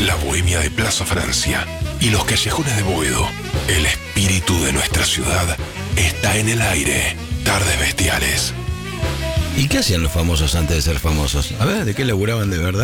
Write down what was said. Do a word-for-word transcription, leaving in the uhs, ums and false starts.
la bohemia de Plaza Francia y los callejones de Boedo. El espíritu de nuestra ciudad está en el aire. Tardes Bestiales. ¿Y qué hacían los famosos antes de ser famosos? A ver, ¿de qué laburaban de verdad?